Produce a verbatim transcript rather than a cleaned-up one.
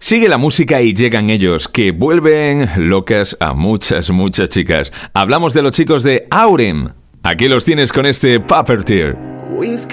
Sigue la música y llegan ellos, que vuelven locas a muchas, muchas chicas. Hablamos de los chicos de Aurem. Aquí los tienes con este Puppeteer. We've